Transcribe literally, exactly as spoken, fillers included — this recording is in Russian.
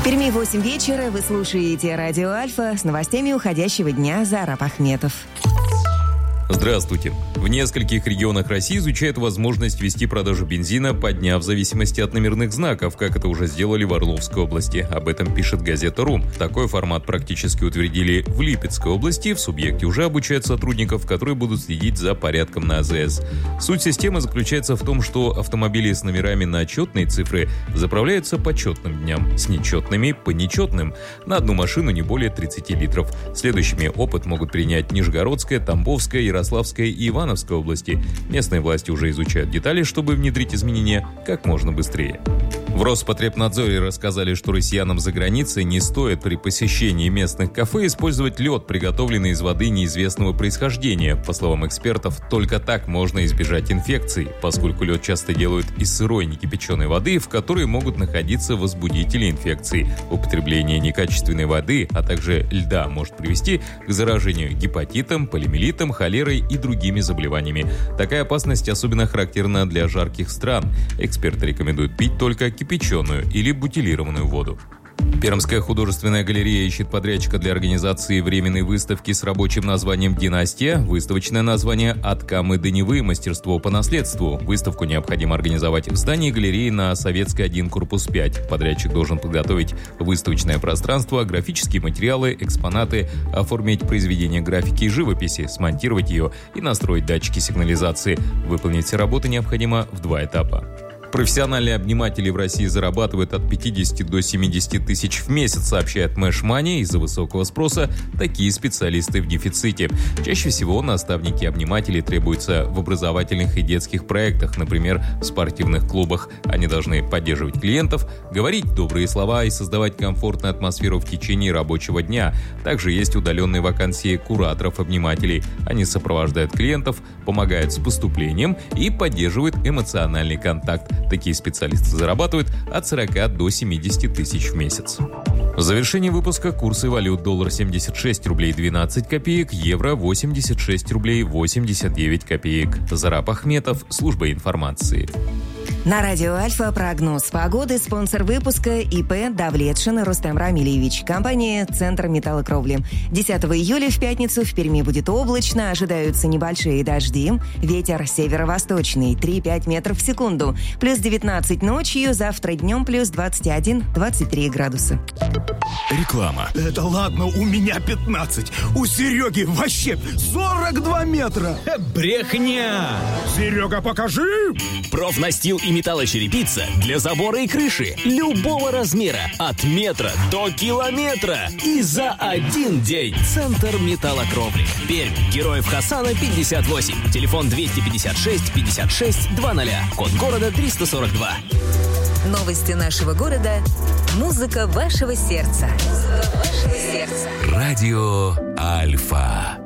В Перми восемь вечера. Вы слушаете радио «Альфа». С новостями уходящего дня Зараб Ахметов. Здравствуйте. В нескольких регионах России изучают возможность вести продажу бензина по дням в зависимости от номерных знаков, как это уже сделали в Орловской области. Об этом пишет газета.ру. Такой формат практически утвердили в Липецкой области. В субъекте уже обучают сотрудников, которые будут следить за порядком на АЗС. Суть системы заключается в том, что автомобили с номерами на четные цифры заправляются по четным дням, с нечетными по нечетным. На одну машину не более тридцать литров. Следующими опыт могут принять Нижегородская, Тамбовская, Ярославской и Ивановской области. Местные власти уже изучают детали, чтобы внедрить изменения как можно быстрее. В Роспотребнадзоре рассказали, что россиянам за границей не стоит при посещении местных кафе использовать лед, приготовленный из воды неизвестного происхождения. По словам экспертов, только так можно избежать инфекций, поскольку лед часто делают из сырой некипяченой воды, в которой могут находиться возбудители инфекций. Употребление некачественной воды, а также льда может привести к заражению гепатитом, полиомиелитом, холерой и другими заболеваниями. Такая опасность особенно характерна для жарких стран. Эксперты рекомендуют пить только кипяченую или бутилированную воду. Пермская художественная галерея ищет подрядчика для организации временной выставки с рабочим названием «Династия». Выставочное название «От Камы до Невы. Мастерство по наследству». Выставку необходимо организовать в здании галереи на Советской один, корпус пять. Подрядчик должен подготовить выставочное пространство, графические материалы, экспонаты, оформить произведение графики и живописи, смонтировать ее и настроить датчики сигнализации. Выполнить все работы необходимо в два этапа. Профессиональные обниматели в России зарабатывают от пятидесяти до семидесяти тысяч в месяц, сообщает Мэш Мани. Из-за высокого спроса такие специалисты в дефиците. Чаще всего наставники-обниматели требуются в образовательных и детских проектах, например, в спортивных клубах. Они должны поддерживать клиентов, говорить добрые слова и создавать комфортную атмосферу в течение рабочего дня. Также есть удаленные вакансии кураторов-обнимателей. Они сопровождают клиентов, помогают с поступлением и поддерживают эмоциональный контакт. Такие специалисты зарабатывают от сорока до семидесяти тысяч в месяц. В завершении выпуска курсы валют: доллар семьдесят шесть рублей двенадцать копеек, евро восемьдесят шесть рублей восемьдесят девять копеек. Зараб Ахметов, служба информации. На радио «Альфа» прогноз погоды. Спонсор выпуска ИП Давлетшин Рустем Рамилевич. Компания «Центр металлокровли». десятого июля в пятницу в Перми будет облачно. Ожидаются небольшие дожди. Ветер северо-восточный три-пять метров в секунду. Плюс девятнадцать ночью. Завтра днем плюс двадцать один - двадцать три градуса. Реклама. Это ладно, у меня пятнадцать. У Сереги вообще сорок два метра. Брехня! Серега, покажи! Профнастил и металлочерепица для забора и крыши любого размера, от метра до километра. И за один день. Центр металлокровли. Пермь. Героев Хасана пятьдесят восемь. Телефон двести пятьдесят шесть пятьдесят шесть двадцать. Код города триста сорок два. Новости нашего города. Музыка вашего сердца. Музыка вашего сердца. Радио Альфа.